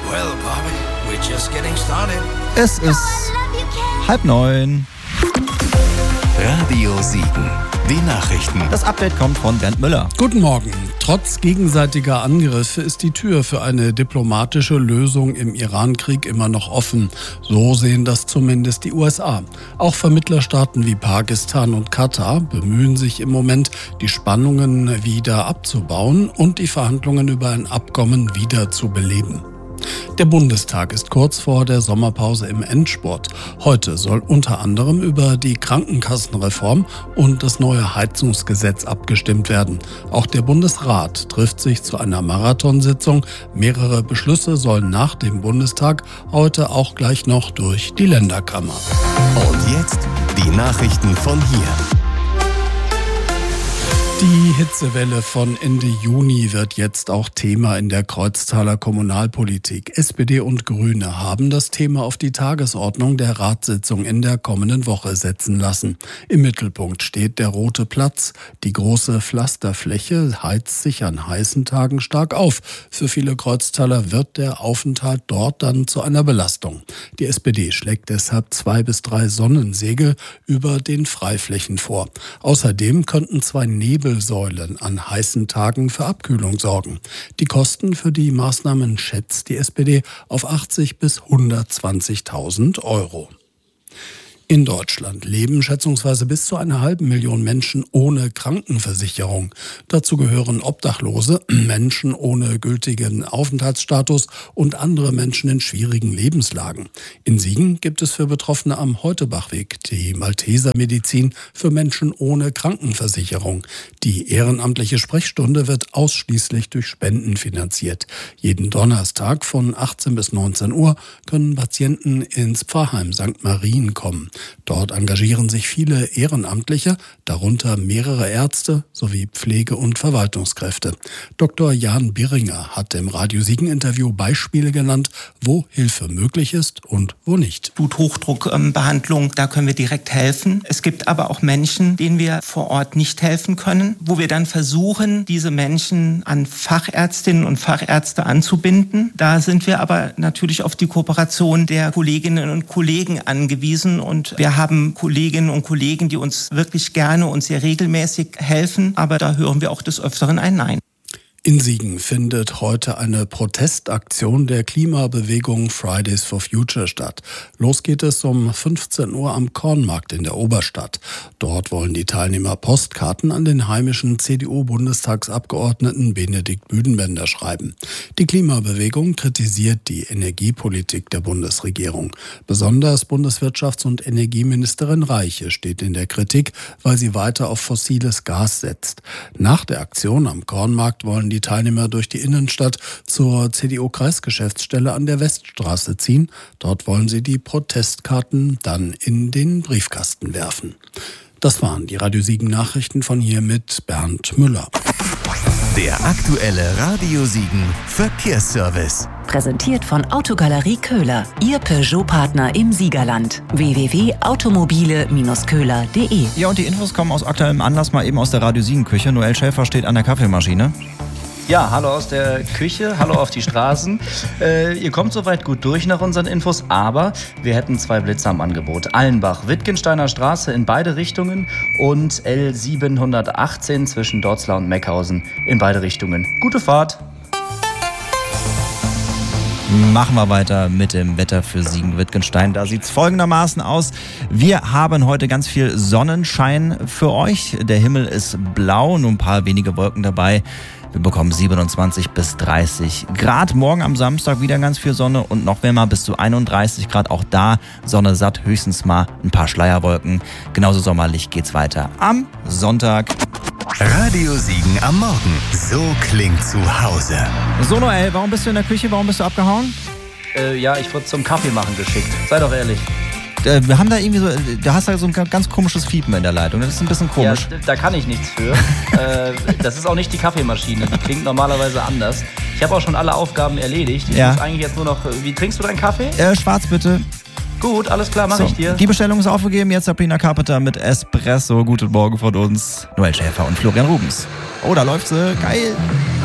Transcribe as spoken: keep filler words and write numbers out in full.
Well, Bobby, we're just getting started. Es ist halb neun. Radio Siegen. Die Nachrichten. Das Update kommt von Bernd Müller. Guten Morgen. Trotz gegenseitiger Angriffe ist die Tür für eine diplomatische Lösung im Iran-Krieg immer noch offen. So sehen das zumindest die U S A. Auch Vermittlerstaaten wie Pakistan und Katar bemühen sich im Moment, die Spannungen wieder abzubauen und die Verhandlungen über ein Abkommen wieder zu beleben. Der Bundestag ist kurz vor der Sommerpause im Endspurt. Heute soll unter anderem über die Krankenkassenreform und das neue Heizungsgesetz abgestimmt werden. Auch der Bundesrat trifft sich zu einer Marathonsitzung. Mehrere Beschlüsse sollen nach dem Bundestag heute auch gleich noch durch die Länderkammer. Und jetzt die Nachrichten von hier. Die Hitzewelle von Ende Juni wird jetzt auch Thema in der Kreuztaler Kommunalpolitik. S P D und Grüne haben das Thema auf die Tagesordnung der Ratssitzung in der kommenden Woche setzen lassen. Im Mittelpunkt steht der Rote Platz. Die große Pflasterfläche heizt sich an heißen Tagen stark auf. Für viele Kreuztaler wird der Aufenthalt dort dann zu einer Belastung. Die S P D schlägt deshalb zwei bis drei Sonnensegel über den Freiflächen vor. Außerdem könnten zwei Nebel Säulen an heißen Tagen für Abkühlung sorgen. Die Kosten für die Maßnahmen schätzt die S P D auf achtzig bis hundertzwanzigtausend Euro. In Deutschland leben schätzungsweise bis zu einer halben Million Menschen ohne Krankenversicherung. Dazu gehören Obdachlose, Menschen ohne gültigen Aufenthaltsstatus und andere Menschen in schwierigen Lebenslagen. In Siegen gibt es für Betroffene am Heutebachweg die Malteser Medizin für Menschen ohne Krankenversicherung. Die ehrenamtliche Sprechstunde wird ausschließlich durch Spenden finanziert. Jeden Donnerstag von achtzehn bis neunzehn Uhr können Patienten ins Pfarrheim Sankt Marien kommen. Dort engagieren sich viele Ehrenamtliche, darunter mehrere Ärzte sowie Pflege- und Verwaltungskräfte. Doktor Jan Biringer hat im Radio Siegen-Interview Beispiele genannt, wo Hilfe möglich ist und wo nicht. Bluthochdruckbehandlung, da können wir direkt helfen. Es gibt aber auch Menschen, denen wir vor Ort nicht helfen können, wo wir dann versuchen, diese Menschen an Fachärztinnen und Fachärzte anzubinden. Da sind wir aber natürlich auf die Kooperation der Kolleginnen und Kollegen angewiesen und wir haben Kolleginnen und Kollegen, die uns wirklich gerne und sehr regelmäßig helfen, aber da hören wir auch des Öfteren ein Nein. In Siegen findet heute eine Protestaktion der Klimabewegung Fridays for Future statt. Los geht es um fünfzehn Uhr am Kornmarkt in der Oberstadt. Dort wollen die Teilnehmer Postkarten an den heimischen C D U-Bundestagsabgeordneten Benedikt Büdenbender schreiben. Die Klimabewegung kritisiert die Energiepolitik der Bundesregierung. Besonders Bundeswirtschafts- und Energieministerin Reiche steht in der Kritik, weil sie weiter auf fossiles Gas setzt. Nach der Aktion am Kornmarkt wollen die Teilnehmer durch die Innenstadt zur C D U-Kreisgeschäftsstelle an der Weststraße ziehen. Dort wollen sie die Protestkarten dann in den Briefkasten werfen. Das waren die Radio Siegen Nachrichten von hier mit Bernd Müller. Der aktuelle Radio Siegen Verkehrsservice. Präsentiert von Autogalerie Köhler, Ihr Peugeot-Partner im Siegerland. w w w punkt automobile Bindestrich köhler punkt de. Ja, und die Infos kommen aus aktuellem Anlass mal eben aus der Radio Siegen-Küche. Noel Schäfer steht an der Kaffeemaschine. Ja, hallo aus der Küche, hallo auf die Straßen. Äh, ihr kommt soweit gut durch nach unseren Infos, aber wir hätten zwei Blitzer am Angebot. Allenbach, Wittgensteiner Straße in beide Richtungen und L siebenhundertachtzehn zwischen Dorzler und Meckhausen in beide Richtungen. Gute Fahrt! Machen wir weiter mit dem Wetter für Siegen-Wittgenstein. Da sieht es folgendermaßen aus. Wir haben heute ganz viel Sonnenschein für euch. Der Himmel ist blau, nur ein paar wenige Wolken dabei. Wir bekommen siebenundzwanzig bis dreißig Grad. Morgen am Samstag wieder ganz viel Sonne und noch wärmer bis zu einunddreißig Grad. Auch da Sonne satt, höchstens mal ein paar Schleierwolken. Genauso sommerlich geht's weiter am Sonntag. Radio Siegen am Morgen. So klingt zu Hause. So, Noel, warum bist du in der Küche? Warum bist du abgehauen? Äh, ja, ich wurde zum Kaffee machen geschickt. Sei doch ehrlich. Äh, wir haben da irgendwie so, da hast du so ein ganz komisches Fiepen in der Leitung. Das ist ein bisschen komisch. Ja, da kann ich nichts für. äh, das ist auch nicht die Kaffeemaschine. Die klingt normalerweise anders. Ich habe auch schon alle Aufgaben erledigt. Ich ja. muss eigentlich jetzt nur noch... Wie trinkst du deinen Kaffee? Äh, schwarz bitte. Gut, alles klar, mach so, ich dir. Die Bestellung ist aufgegeben. Jetzt Sabrina Carpenter mit Espresso. Guten Morgen von uns. Noel Schäfer und Florian Rubens. Oh, da läuft sie. Geil.